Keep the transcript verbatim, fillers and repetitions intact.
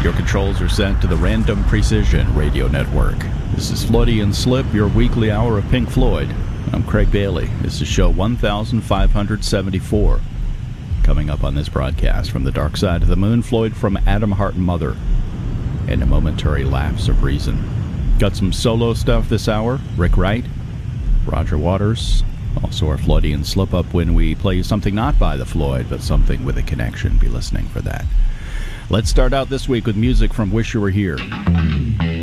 Your controls are sent to the Random Precision Radio Network. This is Freudian Slip, your weekly hour of Pink Floyd. I'm Craig Bailey. This is show one thousand five hundred seventy-four. Coming up on this broadcast, from the dark side of the moon, Floyd from Atom Heart Mother, and a momentary lapse of reason. Got some solo stuff this hour. Rick Wright, Roger Waters, also our Floydian slip-up when we play something not by the Floyd, but something with a connection. Be listening for that. Let's start out this week with music from Wish You Were Here.